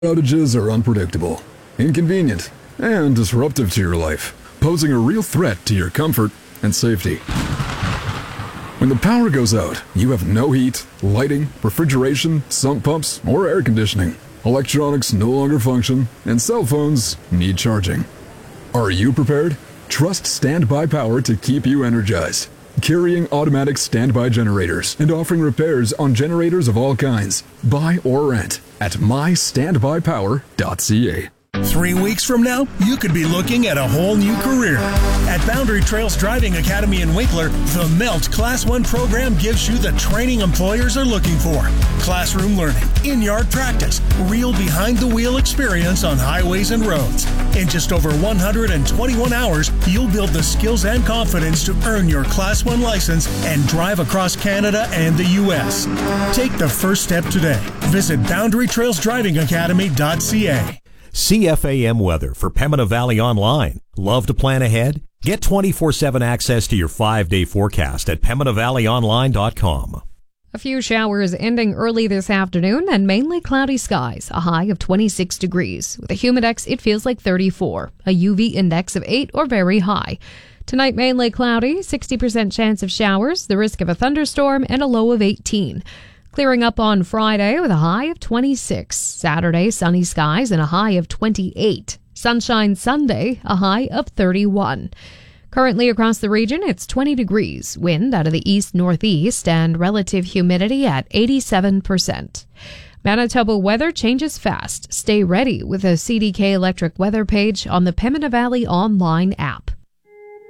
Outages are unpredictable, inconvenient, and disruptive to your life, posing a real threat to your comfort and safety. When the power goes out, you have no heat, lighting, refrigeration, sump pumps, or air conditioning. Electronics no longer function, and cell phones need charging. Are you prepared? Trust Standby Power to keep you energized. Carrying automatic standby generators and offering repairs on generators of all kinds. Buy or rent at mystandbypower.ca. 3 weeks from now, you could be looking at a whole new career. At Boundary Trails Driving Academy in Winkler, the MELT Class 1 program gives you the training employers are looking for. Classroom learning, in-yard practice, real behind-the-wheel experience on highways and roads. In just over 121 hours, you'll build the skills and confidence to earn your Class 1 license and drive across Canada and the U.S. Take the first step today. Visit BoundaryTrailsDrivingAcademy.ca. CFAM weather for Pembina Valley Online. Love to plan ahead? Get 24/7 access to your 5-day forecast at PembinaValleyOnline.com. A few showers ending early this afternoon and mainly cloudy skies, a high of 26 degrees. With a humidex, it feels like 34, a UV index of 8 or very high. Tonight, mainly cloudy, 60% chance of showers, the risk of a thunderstorm, and a low of 18. Clearing up on Friday with a high of 26. Saturday, sunny skies and a high of 28. Sunshine Sunday, a high of 31. Currently across the region, it's 20 degrees, wind out of the east-northeast, and relative humidity at 87%. Manitoba weather changes fast. Stay ready with a CDK Electric weather page on the Pembina Valley Online app.